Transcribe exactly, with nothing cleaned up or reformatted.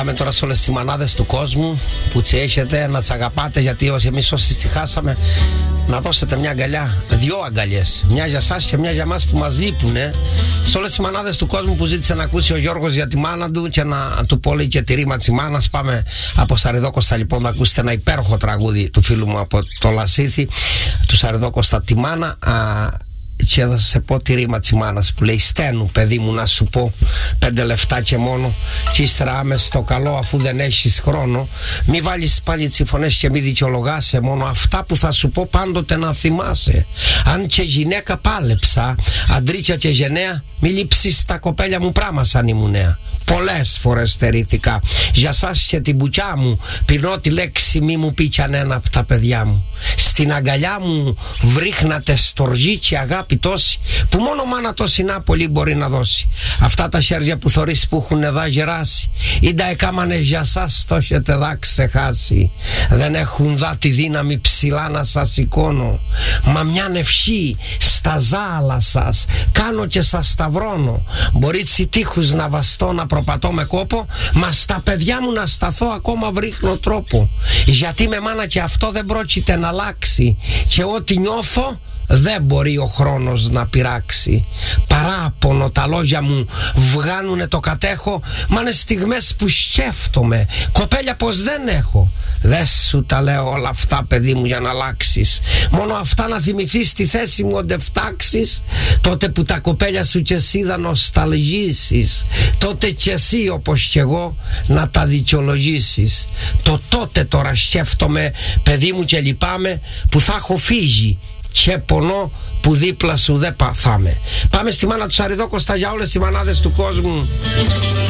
Πάμε τώρα σε όλες τις μανάδες του κόσμου που τσέχετε να τις αγαπάτε, γιατί όσοι εμείς όσοι τις χάσαμε, να δώσετε μια αγκαλιά, δυο αγκαλιές, μια για σας και μια για μας που μας λείπουνε. Σε όλες τις μανάδες του κόσμου που ζήτησε να ακούσει ο Γιώργος για τη μάνα του και να του πω λέει και τη ρήμα της μάνας. Πάμε από Σαριδόκοστα λοιπόν να ακούσετε ένα υπέροχο τραγούδι του φίλου μου από το Λασίθι, του Σαριδόκοστα, τη μάνα. Α, και θα σε πω τη ρήμα της μάνας που λέει: στένου παιδί μου να σου πω πέντε λεφτά και μόνο, κι ύστερα άμεσα στο καλό αφού δεν έχεις χρόνο. Μη βάλεις πάλι τσιφωνές και μη δικαιολογάσαι, μόνο αυτά που θα σου πω πάντοτε να θυμάσαι. Αν και γυναίκα πάλεψα, αντρίκια και γενναία, μη λείψεις τα κοπέλια μου πράμα σαν ήμουν νέα. Πολλές φορές στερήθηκα για σας και την μπουκιά μου, πυρνώ τη λέξη μη μου πει κι ανένα από τα παιδιά μου. Στην αγκαλιά μου βρίχνατε στοργή και αγάπη τόση, που μόνο μάνα τόση Νάπολη μπορεί να δώσει. Αυτά τα χέρια που θωρείς που έχουν εδά γεράσει, ή τα εκάμανε για σας το έχετε δά ξεχάσει. Δεν έχουν δά τη δύναμη ψηλά να σας σηκώνω, μα μια ευχή στα ζάλα σας κάνω και σας σταυρώνω. Μπορεί τσι τείχους να βαστώ να προπατώ με κόπο, μα στα παιδιά μου να σταθώ ακόμα βρίχνω τρόπο. Γιατί με μάνα και αυτό δεν πρόκειται να αλλάξει, και ό,τι νιώθω δεν μπορεί ο χρόνος να πειράξει. Παράπονο τα λόγια μου βγάνουνε το κατέχω, μα είναι στιγμές που σκέφτομαι κοπέλια πως δεν έχω. Δεν σου τα λέω όλα αυτά παιδί μου για να αλλάξεις, μόνο αυτά να θυμηθείς τη θέση μου όντε φτάξεις. Τότε που τα κοπέλια σου κι εσύ θα νοσταλγήσεις, τότε κι εσύ όπως κι εγώ να τα δικαιολογήσεις. Το τότε τώρα σκέφτομαι παιδί μου και λυπάμαι που θα έχω φύγει και πονώ που δίπλα σου δεν παθάμε. Πάμε στη μάνα του Σαριδόκοστα για όλες τις μανάδες του κόσμου.